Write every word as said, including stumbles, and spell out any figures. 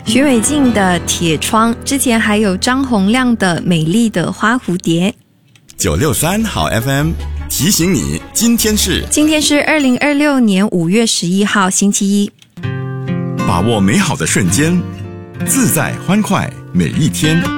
徐伟进的铁窗，之前还有张洪亮的美丽的花蝴蝶。 九六三好 F M 提醒你，今天是今天是二零二六年五月十一号星期一。 把握美好的瞬间，自在欢快每一天。